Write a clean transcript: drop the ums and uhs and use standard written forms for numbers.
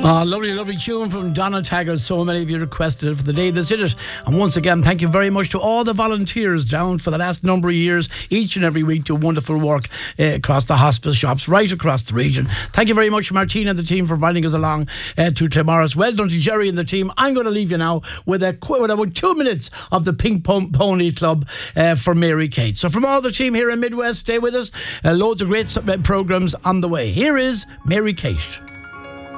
Lovely tune from Donna Taggart. So many of you requested it for the day that's in it. And once again, thank you very much to all the volunteers down for the last number of years, each and every week, do wonderful work across the hospice shops, right across the region. Thank you very much, Martina and the team, for inviting us along to Claremorris. Well done to Jerry and the team. I'm going to leave you now with about 2 minutes of the Pink Pony Club for Mary Kate. So from all the team here in Midwest, stay with us. Loads of great programmes on the way. Here is Mary Kate.